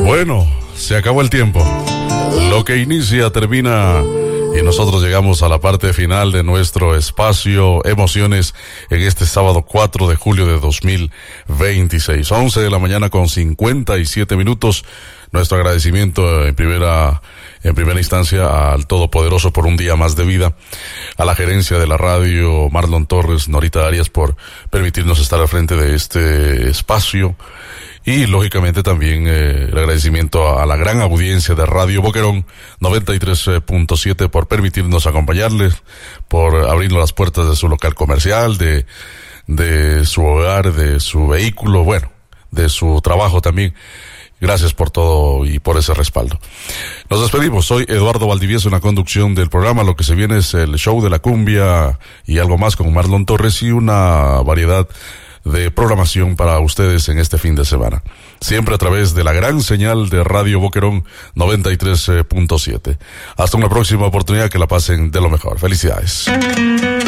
Bueno, se acabó el tiempo. Lo que inicia termina y nosotros llegamos a la parte final de nuestro espacio Emociones en este sábado 4 de julio de 2026. 11 de la mañana con 57 minutos. Nuestro agradecimiento en primera instancia al Todopoderoso por un día más de vida, a la gerencia de la radio, Marlon Torres, Norita Arias, por permitirnos estar al frente de este espacio. Y lógicamente también el agradecimiento a la gran audiencia de Radio Boquerón 93.7 por permitirnos acompañarles, por abrirnos las puertas de su local comercial, de su hogar, de su vehículo, bueno, de su trabajo también. Gracias por todo y por ese respaldo. Nos despedimos. Soy Eduardo Valdivieso en la conducción del programa. Lo que se viene es el show de la cumbia y algo más con Marlon Torres y una variedad de programación para ustedes en este fin de semana. Siempre a través de la gran señal de Radio Boquerón 93.7. Hasta una próxima oportunidad, que la pasen de lo mejor. Felicidades.